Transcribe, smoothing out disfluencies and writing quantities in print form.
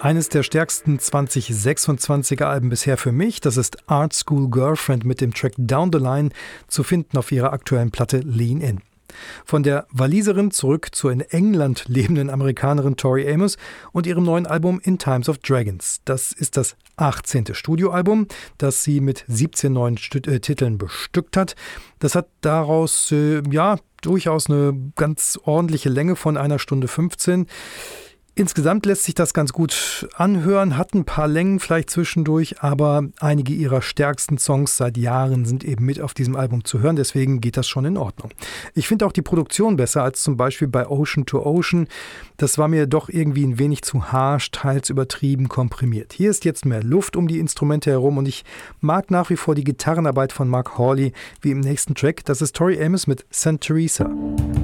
Eines der stärksten 2026er Alben bisher für mich, das ist Art School Girlfriend mit dem Track Down the Line, zu finden auf ihrer aktuellen Platte Lean In. Von der Waliserin zurück zur in England lebenden Amerikanerin Tori Amos und ihrem neuen Album In Times of Dragons. Das ist das 18. Studioalbum, das sie mit 17 neuen Titeln bestückt hat. Das hat daraus durchaus eine ganz ordentliche Länge von 1 Stunde 15. Insgesamt lässt sich das ganz gut anhören, hat ein paar Längen vielleicht zwischendurch, aber einige ihrer stärksten Songs seit Jahren sind eben mit auf diesem Album zu hören, deswegen geht das schon in Ordnung. Ich finde auch die Produktion besser als zum Beispiel bei Ocean to Ocean. Das war mir doch irgendwie ein wenig zu harsch, teils übertrieben komprimiert. Hier ist jetzt mehr Luft um die Instrumente herum und ich mag nach wie vor die Gitarrenarbeit von Mark Hawley wie im nächsten Track. Das ist Tori Amos mit St. Teresa.